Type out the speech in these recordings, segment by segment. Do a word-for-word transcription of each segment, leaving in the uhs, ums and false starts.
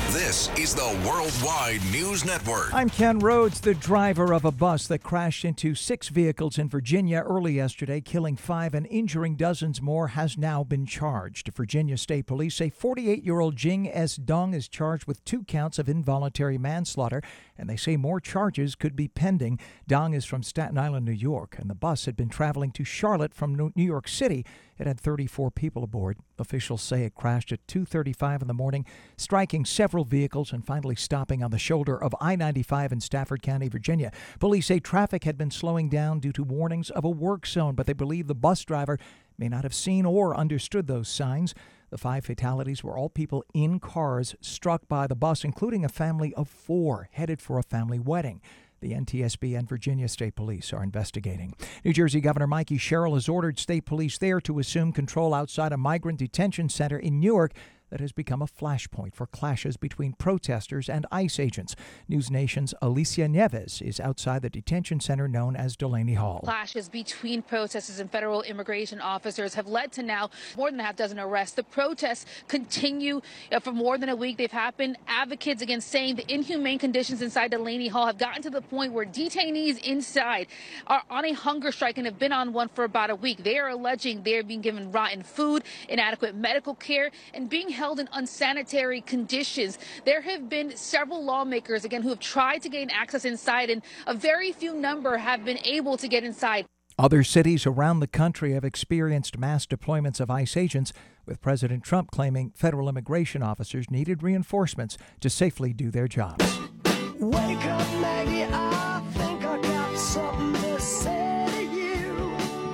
This is the Worldwide News Network. I'm Ken Rhodes. The driver of a bus that crashed into six vehicles in Virginia early yesterday, killing five and injuring dozens more, has now been charged. Virginia State Police say forty-eight-year-old Jing S. Dong is charged with two counts of involuntary manslaughter, and they say more charges could be pending. Dong is from Staten Island, New York, and the bus had been traveling to Charlotte from New York City. It had thirty-four people aboard. Officials say it crashed at two thirty-five in the morning, striking several vehicles and finally stopping on the shoulder of I ninety-five in Stafford County, Virginia. Police say traffic had been slowing down due to warnings of a work zone, but they believe the bus driver may not have seen or understood those signs. The five fatalities were all people in cars struck by the bus, including a family of four headed for a family wedding. The N T S B and Virginia State Police are investigating. New Jersey Governor Mikey Sherrill has ordered state police there to assume control outside a migrant detention center in Newark that has become a flashpoint for clashes between protesters and ICE agents. News Nation's Alicia Nieves is outside the detention center known as Delaney Hall. Clashes between protesters and federal immigration officers have led to now more than a half dozen arrests. The protests continue for more than a week. They've happened. Advocates against saying the inhumane conditions inside Delaney Hall have gotten to the point where detainees inside are on a hunger strike and have been on one for about a week. They are alleging they're being given rotten food, inadequate medical care, and being held in unsanitary conditions. There have been several lawmakers, again, who have tried to gain access inside, and a very few number have been able to get inside. Other cities around the country have experienced mass deployments of ICE agents, with President Trump claiming federal immigration officers needed reinforcements to safely do their jobs. Wake up, Maggie, I think I got something to say to you.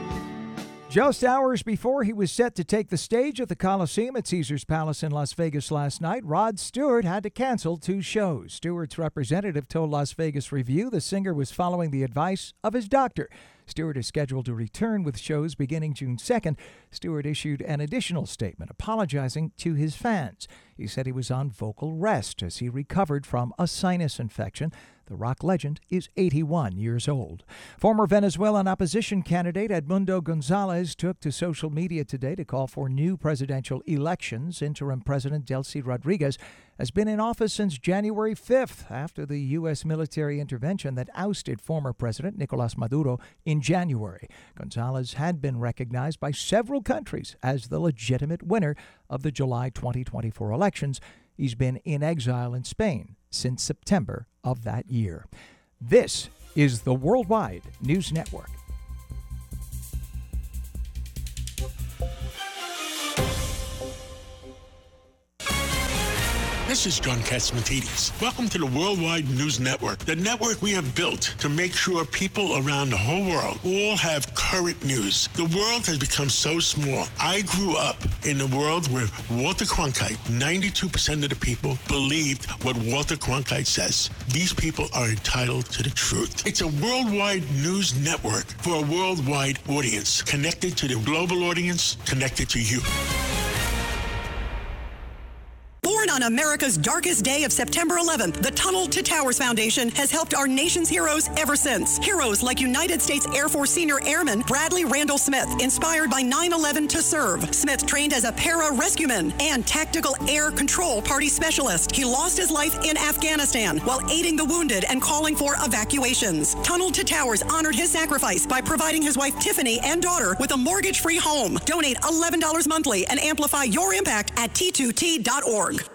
Just hours before he was set to take the stage at the Coliseum at Caesars Palace in Las Vegas last night, Rod Stewart had to cancel two shows. Stewart's representative told Las Vegas Review the singer was following the advice of his doctor. Stewart is scheduled to return with shows beginning June second. Stewart issued an additional statement apologizing to his fans. He said he was on vocal rest as he recovered from a sinus infection. The rock legend is eighty-one years old. Former Venezuelan opposition candidate Edmundo Gonzalez took to social media today to call for new presidential elections. Interim President Delcy Rodriguez has been in office since January fifth after the U S military intervention that ousted former President Nicolas Maduro in January. Gonzalez had been recognized by several countries as the legitimate winner of the July twenty twenty-four elections. He's been in exile in Spain since September of that year. This is the Worldwide News Network. This is John Catsimatidis. Welcome to the Worldwide News Network, the network we have built to make sure people around the whole world all have current news. The world has become so small. I grew up in a world where Walter Cronkite, ninety-two percent of the people believed what Walter Cronkite says. These people are entitled to the truth. It's a worldwide news network for a worldwide audience, connected to the global audience, connected to you. Born on America's darkest day of September eleventh, the Tunnel to Towers Foundation has helped our nation's heroes ever since. Heroes like United States Air Force Senior Airman Bradley Randall Smith, inspired by nine eleven to serve. Smith trained as a para-rescueman and tactical air control party specialist. He lost his life in Afghanistan while aiding the wounded and calling for evacuations. Tunnel to Towers honored his sacrifice by providing his wife Tiffany and daughter with a mortgage-free home. Donate eleven dollars monthly and amplify your impact at T two T dot org.